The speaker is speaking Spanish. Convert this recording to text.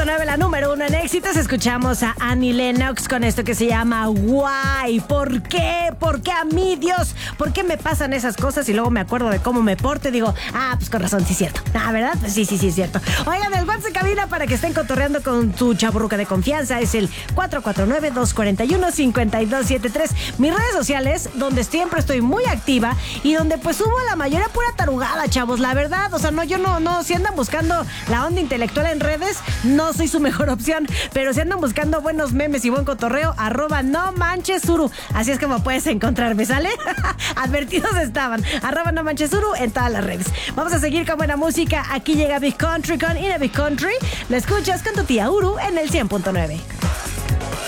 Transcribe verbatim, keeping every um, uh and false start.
punto nueve, la número uno en éxitos. Escuchamos a Annie Lennox con esto que se llama Why. ¿Por qué? ¿Por qué a mí, Dios? ¿Por qué me pasan esas cosas? Y luego me acuerdo de cómo me porto y digo, ah, pues con razón, sí es cierto. Ah, ¿verdad? Pues sí, sí, sí es cierto. Oigan, el WhatsApp de cabina para que estén cotorreando con tu chaburruca de confianza es el cuatro cuatro nueve, dos cuatro uno, cinco dos siete tres. Mis redes sociales, donde siempre estoy muy activa y donde pues subo la mayoría pura tarugada, chavos, la verdad. O sea, no, yo no, no, si andan buscando la onda intelectual en redes, no soy su mejor opción, pero si andan buscando buenos memes y buen cotorreo, arroba no manches Uru. Así es como puedes encontrarme, ¿sale? Advertidos estaban, arroba no manches Uru en todas las redes. Vamos a seguir con buena música. Aquí llega Big Country con In a Big Country. Lo escuchas con tu tía Uru en el cien punto nueve.